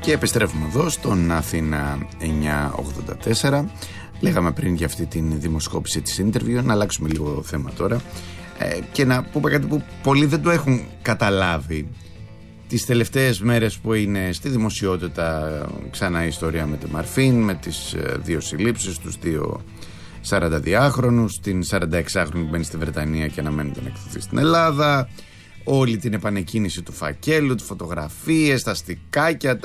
Και επιστρέφουμε εδώ στον Αθήνα 984. Λέγαμε πριν για αυτή την δημοσκόπηση της interview. Να αλλάξουμε λίγο θέμα τώρα και να πούμε κάτι που πολλοί δεν το έχουν καταλάβει. Τις τελευταίες μέρες που είναι στη δημοσιότητα ξανά η ιστορία με τη Μαρφίν, με τις δύο συλλήψεις, τους δύο 42χρονους, την 46χρονη που μπαίνει στη Βρετανία και αναμένεται να εκδοθεί στην Ελλάδα, όλη την επανεκκίνηση του φακέλου, τις φωτογραφίες, τα στικάκια,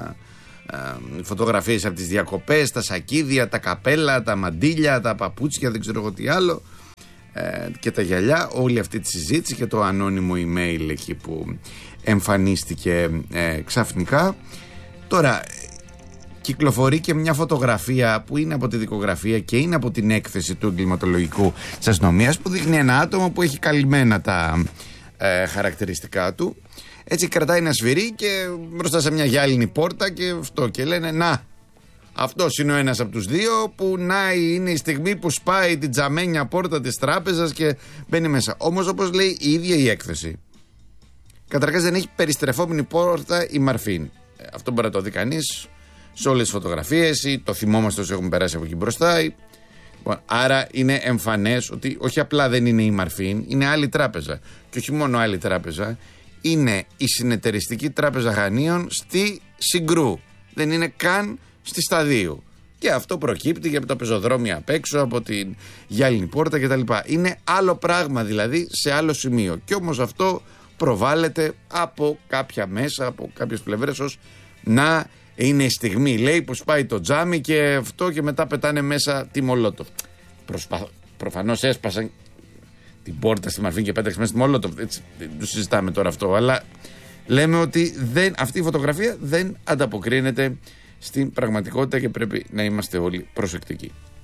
φωτογραφίες από τις διακοπές, τα σακίδια, τα καπέλα, τα μαντίλια, τα παπούτσια, δεν ξέρω εγώ τι άλλο, και τα γυαλιά, όλη αυτή τη συζήτηση και το ανώνυμο email εκεί που εμφανίστηκε ξαφνικά. Τώρα κυκλοφορεί και μια φωτογραφία που είναι από τη δικογραφία και είναι από την έκθεση του εγκληματολογικού της αστυνομίας, που δείχνει ένα άτομο που έχει καλυμμένα τα χαρακτηριστικά του. Έτσι κρατάει ένα σφυρί και μπροστά σε μια γυάλινη πόρτα και αυτό, και λένε να, αυτός είναι ο ένας από τους δύο που να είναι η στιγμή που σπάει την τζαμένια πόρτα της τράπεζας και μπαίνει μέσα. Όμως, όπως λέει η ίδια η έκθεση, καταρχάς δεν έχει περιστρεφόμενη πόρτα η Μαρφίν. Αυτό μπορεί να το δει κανείς σε όλες τις φωτογραφίες, ή το θυμόμαστε όσοι έχουμε περάσει από εκεί μπροστά. Άρα είναι εμφανές ότι όχι απλά δεν είναι η Μαρφίν, είναι άλλη τράπεζα. Και όχι μόνο άλλη τράπεζα, είναι η Συνεταιριστική Τράπεζα Χανίων στη Συγκρού. Δεν είναι καν στη Σταδίου. Και αυτό προκύπτει και από τα πεζοδρόμια απ' έξω, από την γυάλινη πόρτα κτλ. Είναι άλλο πράγμα δηλαδή, σε άλλο σημείο. Και όμως αυτό προβάλλεται από κάποια μέσα, από κάποιες πλευρές, ως να είναι η στιγμή, λέει, που σπάει το τζάμι και αυτό, και μετά πετάνε μέσα τη Μολότοφ. Προφανώς έσπασαν την πόρτα στη Μαρφίν και πέταξε μέσα τη Μολότοφ. Δεν το συζητάμε τώρα αυτό, αλλά λέμε ότι αυτή η φωτογραφία δεν ανταποκρίνεται στην πραγματικότητα και πρέπει να είμαστε όλοι προσεκτικοί.